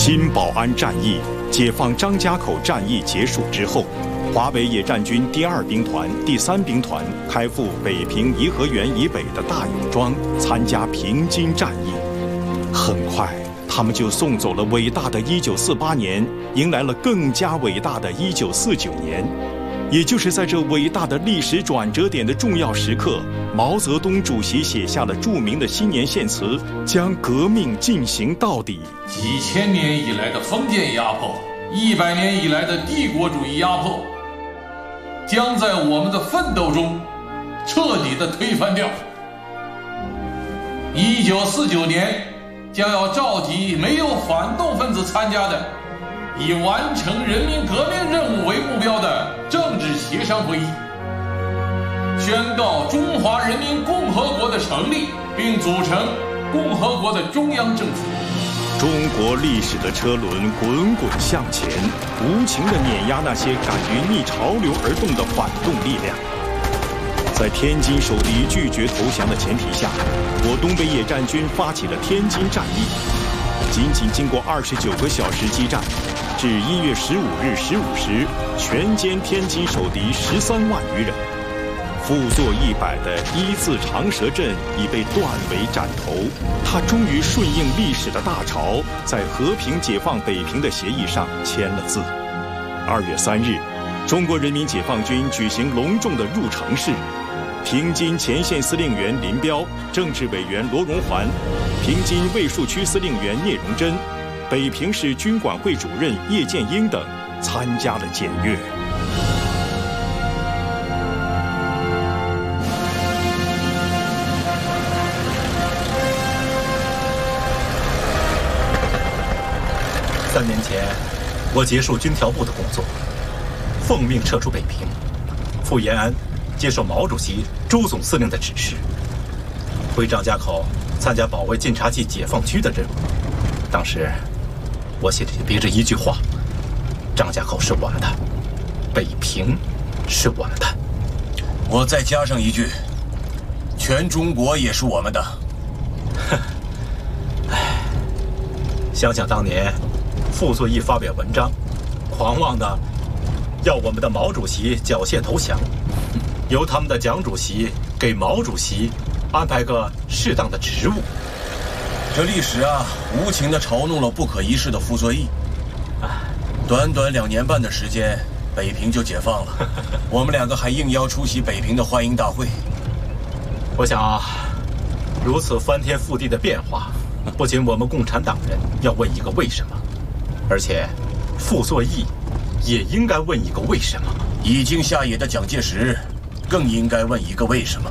新保安战役、解放张家口战役结束之后，华北野战军第2兵团、第3兵团开赴北平颐和园以北的大勇庄，参加平津战役。很快，他们就送走了伟大的1948年，迎来了更加伟大的1949年。也就是在这伟大的历史转折点的重要时刻，毛泽东主席写下了著名的新年献词，将革命进行到底。 几千年以来的封建压迫，100年以来的帝国主义压迫，将在我们的奋斗中彻底的推翻掉。1949年将要召集没有反动分子参加的，以完成人民革命任务为目标的政治协商会议，宣告中华人民共和国的成立，并组成共和国的中央政府。 中国历史的车轮滚滚向前，无情地碾压那些敢于逆潮流而动的反动力量。在天津守敌拒绝投降的前提下，我东北野战军发起了天津战役。仅经过29个小时激战，至1月15日15时，全歼天津守敌13万余人。傅作义摆的1字长蛇阵已被断尾斩头，他终于顺应历史的大潮，在和平解放北平的协议上签了字。2月3日，中国人民解放军举行隆重的入城式。平津前线司令员林彪、政治委员罗荣桓、平津卫戍区司令员聂荣臻、北平市军管会主任叶剑英等参加了检阅。 3年前，我结束军调部的工作，奉命撤出北平，赴延安接受毛主席、朱总司令的指示，回张家口参加保卫晋察冀解放区的任务。当时，我心里别着一句话：张家口是我们的，北平是我们的。 我再加上一句：全中国也是我们的。 唉，想想当年，傅作义发表文章，狂妄的要我们的毛主席缴械投降。由他们的蒋主席给毛主席安排个适当的职务。 这历史啊，无情地嘲弄了不可一世的傅作义。短短2年半的时间，北平就解放了。我们2个还应邀出席北平的欢迎大会。 我想啊，如此翻天覆地的变化，不仅我们共产党人要问一个为什么，而且傅作义也应该问一个为什么。 已经下野的蒋介石更应该问一个为什么。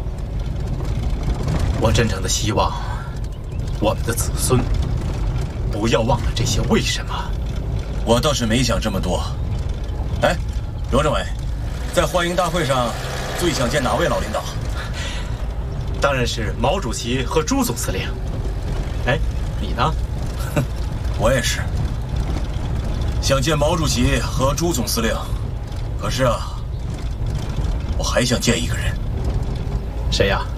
我真诚的希望我们的子孙不要忘了这些为什么。 我倒是没想这么多。哎，罗政委，在欢迎大会上最想见哪位老领导？ 当然是毛主席和朱总司令。哎，你呢？ 我也是，想见毛主席和朱总司令。可是啊，我还想见一个人。 谁呀？